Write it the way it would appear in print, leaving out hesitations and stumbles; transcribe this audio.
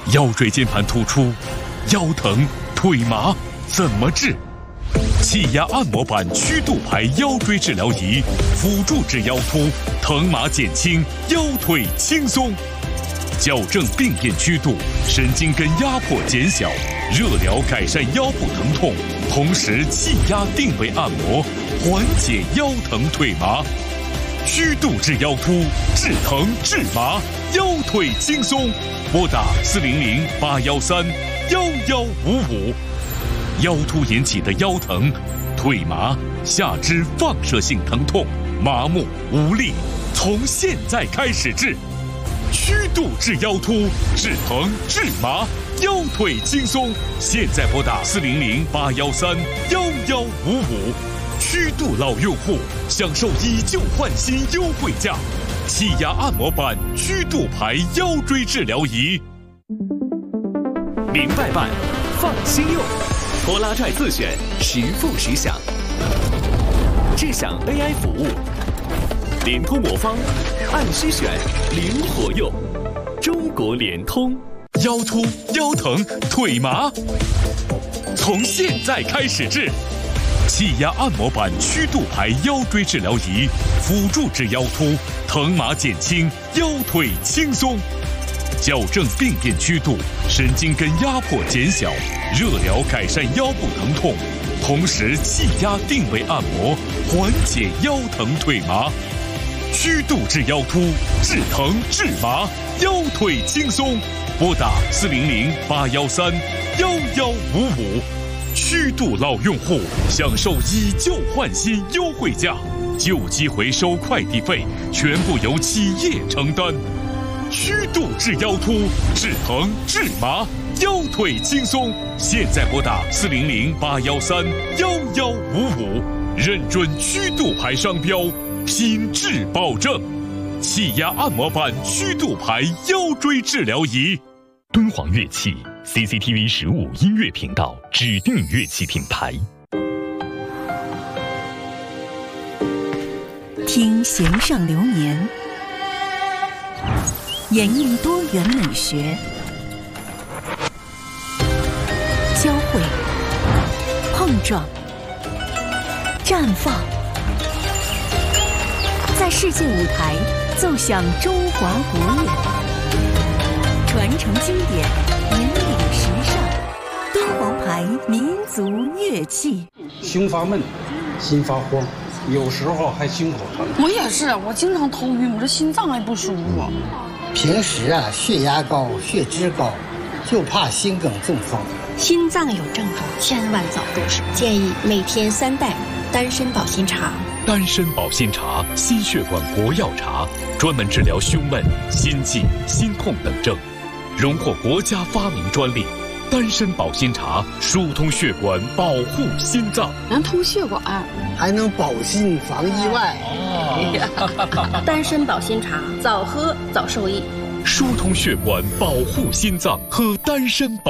腰椎间盘突出、腰疼、腿麻怎么治？气压按摩板曲度排腰椎治疗仪，辅助治腰突，疼麻减轻，腰腿轻松。矫正病变曲度，神经根压迫减小，热疗改善腰部疼痛，同时气压定位按摩，缓解腰疼腿麻。曲度治腰突，治疼治麻，腰腿轻松。拨打400-813-1155。腰突引起的腰疼、腿麻、下肢放射性疼痛、麻木无力，从现在开始治。曲度治腰突，治疼治麻，腰腿轻松。现在拨打400-813-1155。曲度老用户享受以旧换新优惠价，气压按摩板曲度排腰椎治疗仪。 明白办，放心用。拖拉拽自选，实付实享。智享 AI 服务，联通魔方，按需选，灵活用。中国联通。 腰突、腰疼、腿麻，从现在开始治。气压按摩板曲度排腰椎治疗仪，辅助治腰突，疼麻减轻，腰腿轻松。矫正病变曲度，神经根压迫减小，热疗改善腰部疼痛，同时气压定位按摩，缓解腰疼腿麻。曲度治腰突，治疼治麻，腰腿轻松。拨打400-813-1155。曲度老用户享受以旧换新优惠价，旧机回收快递费全部由企业承担。曲度治腰突，治疼治麻，腰腿轻松。现在拨打400-813-1155，认准曲度牌商标，品质保证。气压按摩板曲度牌腰椎治疗仪。 敦煌乐器 CCTV 15音乐频道指定乐器品牌。 听弦上流年，演绎多元美学，交汇、碰撞、绽放，在世界舞台奏响中华国乐。传承经典，引领时尚，敦煌牌民族乐器。 胸发闷，心发慌，有时候还心口疼。 我也是，我经常头晕，我这心脏还不舒服。 平时血压高、血脂高，就怕心梗中风。 心脏有症状，千万早入手。建议每天3袋丹参保心茶。 丹参保心茶，心血管国药茶，专门治疗胸闷、心悸、心痛等症。荣获国家发明专利，丹参保心茶疏通血管，保护心脏， 能通血管， 还能保心防意外。 丹参保心茶，早喝早受益。 疏通血管，保护心脏，喝丹参保。